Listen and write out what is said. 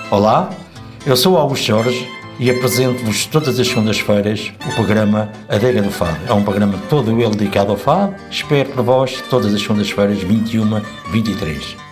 Olá, eu sou Augusto Jorge e apresento-vos todas as segundas-feiras o programa Adega do Fado. É um programa todo ele dedicado ao Fado. Espero por vós todas as segundas-feiras, 21, 23.